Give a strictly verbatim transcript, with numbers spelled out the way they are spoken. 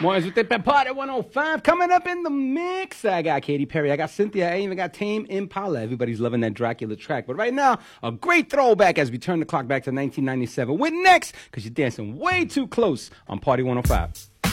Mornings with the Party one oh five coming up in the mix. I got Katy Perry, I got Cynthia, I even got Tame Impala. Everybody's loving that Dracula track. But right now, a great throwback as we turn the clock back to nineteen ninety-seven. With next, because you're dancing way too close on Party one oh five.